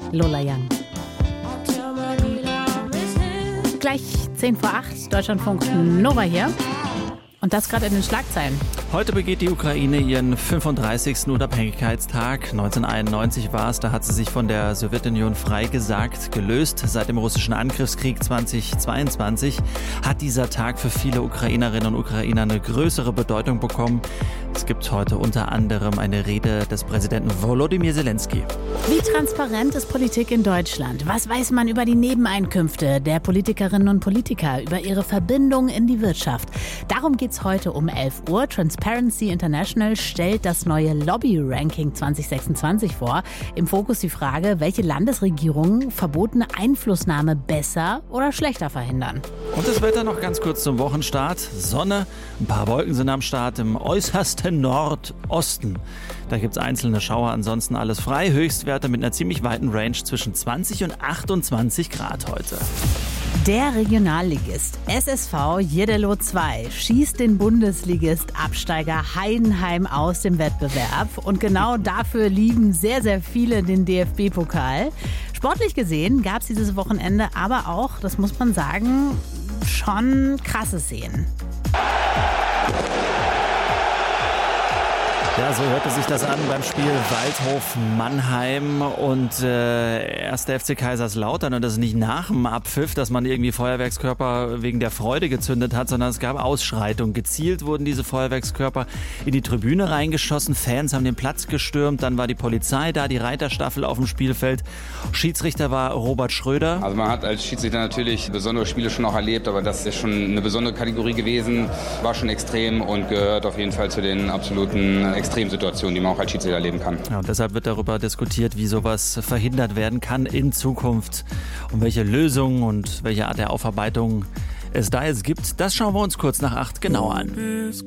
Lola Young. Gleich 10 vor 8, Deutschlandfunk Nova hier. Und das gerade in den Schlagzeilen. Heute begeht die Ukraine ihren 35. Unabhängigkeitstag. 1991 war es, da hat sie sich von der Sowjetunion freigesagt, gelöst. Seit dem russischen Angriffskrieg 2022 hat dieser Tag für viele Ukrainerinnen und Ukrainer eine größere Bedeutung bekommen. Es gibt heute unter anderem eine Rede des Präsidenten Volodymyr Zelensky. Wie transparent ist Politik in Deutschland? Was weiß man über die Nebeneinkünfte der Politikerinnen und Politiker, über ihre Verbindung in die Wirtschaft? Darum geht es heute um 11 Uhr. Transparency International stellt das neue Lobby-Ranking 2026 vor. Im Fokus die Frage, welche Landesregierungen verbotene Einflussnahme besser oder schlechter verhindern. Und das Wetter noch ganz kurz zum Wochenstart. Sonne, ein paar Wolken sind am Start im äußersten Nordosten. Da gibt es einzelne Schauer, ansonsten alles frei. Höchstwerte mit einer ziemlich weiten Range zwischen 20 und 28 Grad heute. Der Regionalligist SSV Jeddelo 2 schießt den Bundesligist Absteiger Heidenheim aus dem Wettbewerb. Und genau dafür lieben sehr, sehr viele den DFB-Pokal. Sportlich gesehen gab es dieses Wochenende aber auch, das muss man sagen, schon krasse Szenen. Ja, so hörte sich das an beim Spiel Waldhof Mannheim und 1. FC Kaiserslautern. Und das ist nicht nach dem Abpfiff, dass man irgendwie Feuerwerkskörper wegen der Freude gezündet hat, sondern es gab Ausschreitungen. Gezielt wurden diese Feuerwerkskörper in die Tribüne reingeschossen. Fans haben den Platz gestürmt. Dann war die Polizei da, die Reiterstaffel auf dem Spielfeld. Schiedsrichter war Robert Schröder. Also man hat als Schiedsrichter natürlich besondere Spiele schon auch erlebt, aber das ist schon eine besondere Kategorie gewesen. War schon extrem und gehört auf jeden Fall zu den absoluten Extremsituationen, die man auch als Schiedsrichter erleben kann. Ja, und deshalb wird darüber diskutiert, wie sowas verhindert werden kann in Zukunft und welche Lösungen und welche Art der Aufarbeitung es da jetzt gibt. Das schauen wir uns kurz nach 8 genau an.